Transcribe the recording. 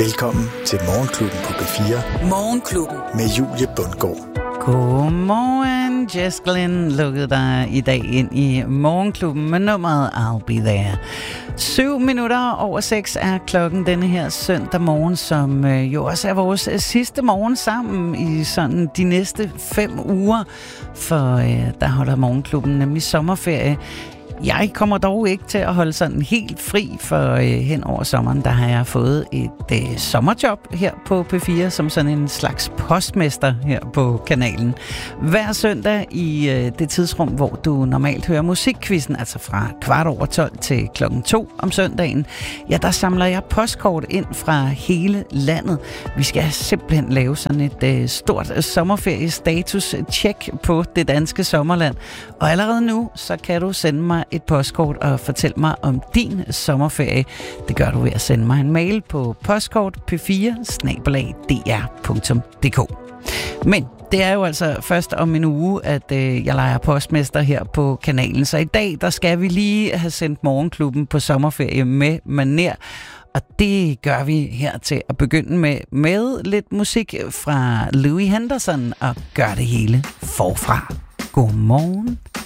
Velkommen til Morgenklubben på B4. Morgenklubben. Med Julie Bundgaard. Godmorgen, Jesslyn lukkede dig i dag ind i Morgenklubben med nummeret I'll Be There. 7:07 er klokken denne her søndag morgen, som jo også er vores sidste morgen sammen i sådan de næste 5 uger, for der holder Morgenklubben nemlig sommerferie. Jeg kommer dog ikke til at holde sådan helt fri, for hen over sommeren, der har jeg fået et sommerjob her på P4, som sådan en slags postmester her på kanalen. Hver søndag i det tidsrum, hvor du normalt hører musikquizzen, altså fra 12:15 til 2:00 om søndagen, ja, der samler jeg postkort ind fra hele landet. Vi skal simpelthen lave sådan et stort sommerferiestatus-check på det danske sommerland. Og allerede nu, så kan du sende mig et postkort og fortælle mig om din sommerferie. Det gør du ved at sende mig en mail på postkort.p4@dr.dk. Men det er jo altså først om en uge, at jeg leger postmester her på kanalen. Så i dag, der skal vi lige have sendt Morgenklubben på sommerferie med maner. Og det gør vi her til at begynde med lidt musik fra Louis Henderson og gør det hele forfra. Godmorgen.